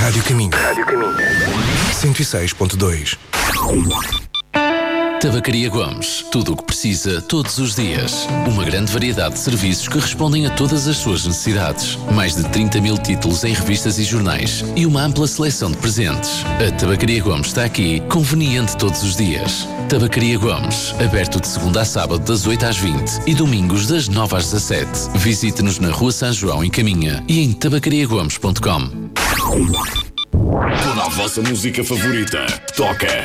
Rádio Caminho. 106.2. Tabacaria Gomes. Tudo o que precisa, todos os dias. Uma grande variedade de serviços que respondem a todas as suas necessidades. Mais de 30 mil títulos em revistas e jornais. E uma ampla seleção de presentes. A Tabacaria Gomes está aqui, conveniente todos os dias. Tabacaria Gomes. Aberto de segunda a sábado das 8 às 20 e domingos das 9 às 17. Visite-nos na Rua São João, em Caminha, e em tabacariagomes.com. Toda a vossa música favorita toca